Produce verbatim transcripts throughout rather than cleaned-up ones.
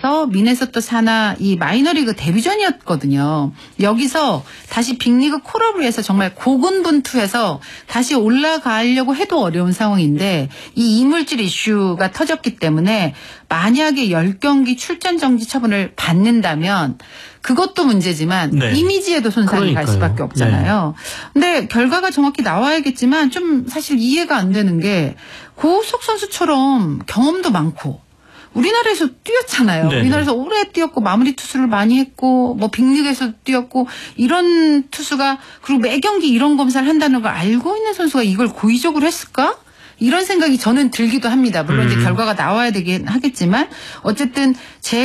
나와서 미네소타 산하 이 마이너리그 데뷔전이었거든요. 여기서 다시 빅리그 콜업을 해서 정말 고군분투해서 다시 올라가려고 해도 어려운 상황인데 이 이물질 이슈가 터졌기 때문에 만약에 십 경기 출전 정지 처분을 받는다면 그것도 문제지만 네. 이미지에도 손상이 그러니까요. 갈 수밖에 없잖아요. 네. 근데 결과가 정확히 나와야겠지만 좀 사실 이해가 안 되는 게 고우석 선수처럼 경험도 많고 우리나라에서 뛰었잖아요. 네네. 우리나라에서 오래 뛰었고 마무리 투수를 많이 했고 뭐 빅리그에서 뛰었고 이런 투수가 그리고 매 경기 이런 검사를 한다는 걸 알고 있는 선수가 이걸 고의적으로 했을까? 이런 생각이 저는 들기도 합니다. 물론 음. 이제 결과가 나와야 되긴 하겠지만 어쨌든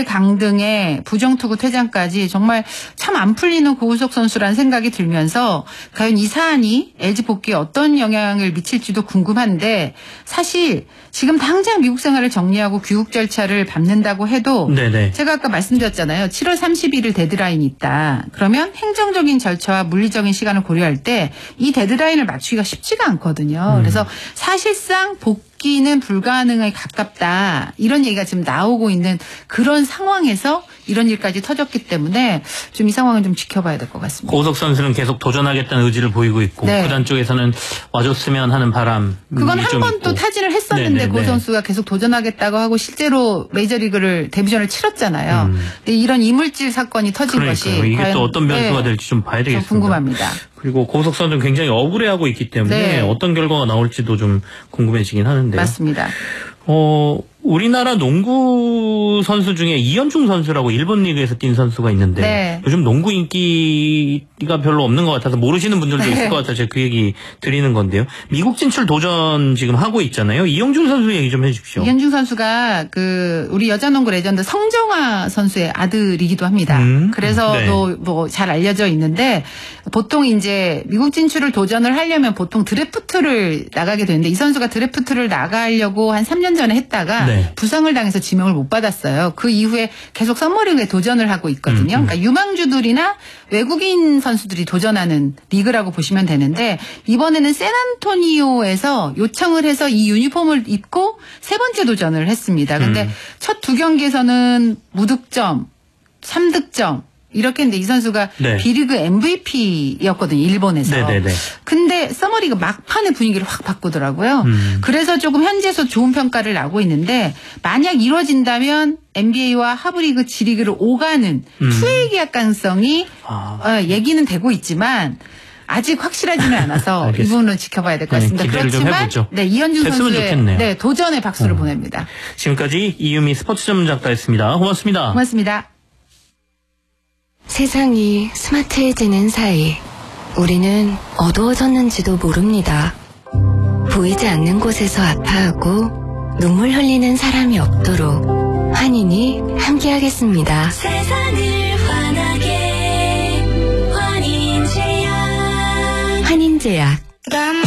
재강등에 부정투구 퇴장까지 정말 참 안 풀리는 고우석 선수라는 생각이 들면서 과연 이 사안이 엘지 복귀에 어떤 영향을 미칠지도 궁금한데 사실 지금 당장 미국 생활을 정리하고 귀국 절차를 밟는다고 해도 네네. 제가 아까 말씀드렸잖아요. 칠월 삼십일일 데드라인이 있다. 그러면 행정적인 절차와 물리적인 시간을 고려할 때 이 데드라인을 맞추기가 쉽지가 않거든요. 음. 그래서 사실상 복귀는 불가능에 가깝다. 이런 얘기가 지금 나오고 있는 그런 상황에서 이런 일까지 터졌기 때문에 좀 이 상황은 좀 지켜봐야 될 것 같습니다. 고우석 선수는 계속 도전하겠다는 의지를 보이고 있고 네. 구단 쪽에서는 와줬으면 하는 바람. 그건 한 번 또 타진을 했었는데 고 선수가 계속 도전하겠다고 하고 실제로 메이저리그를 데뷔전을 치렀잖아요. 음. 근데 이런 이물질 사건이 터진 그러니까요. 것이 이게 또 어떤 변수가 네. 될지 좀 봐야 되겠습니다. 궁금합니다. 그리고 고우석 선수는 굉장히 억울해하고 있기 때문에 네. 어떤 결과가 나올지도 좀 궁금해지긴 하는데요. 맞습니다. 어, 우리나라 농구 선수 중에 이현중 선수라고 일본 리그에서 뛴 선수가 있는데 네. 요즘 농구 인기가 별로 없는 것 같아서 모르시는 분들도 네. 있을 것 같아서 제가 그 얘기 드리는 건데요. 미국 진출 도전 지금 하고 있잖아요. 이현중 선수 얘기 좀 해주십시오. 이현중 선수가 그 우리 여자농구 레전드 성정아 선수의 아들이기도 합니다. 음? 그래서 네. 뭐 잘 알려져 있는데 보통 이제 미국 진출을 도전을 하려면 보통 드래프트를 나가게 되는데 이 선수가 드래프트를 나가려고 한 삼 년 전에 했다가 네. 부상을 당해서 지명을 못 받았어요. 그 이후에 계속 썸머리그에 도전을 하고 있거든요. 음, 음. 그러니까 유망주들이나 외국인 선수들이 도전하는 리그라고 보시면 되는데 이번에는 샌안토니오에서 요청을 해서 이 유니폼을 입고 세 번째 도전을 했습니다. 근데 음. 첫 두 경기에서는 무득점, 삼 득점 이렇게 했는데 이 선수가 네. B리그 엠브이피였거든요. 일본에서. 네네네. 근데 서머리그 막판의 분위기를 확 바꾸더라고요. 음. 그래서 조금 현지에서 좋은 평가를 나고 있는데 만약 이루어진다면 엔비에이와 하브리그 G리그를 오가는 음. 투웨이 계약 가능성이 아. 어, 얘기는 되고 있지만 아직 확실하지는 않아서 이 부분은 지켜봐야 될 것 같습니다. 네, 그렇지만 네, 이현중 선수의 네, 도전의 박수를 음. 보냅니다. 지금까지 이유미 스포츠 전문 작가였습니다. 고맙습니다. 고맙습니다. 세상이 스마트해지는 사이 우리는 어두워졌는지도 모릅니다. 보이지 않는 곳에서 아파하고 눈물 흘리는 사람이 없도록 환인이 함께하겠습니다. 세상을 환하게 환인제약 환인제약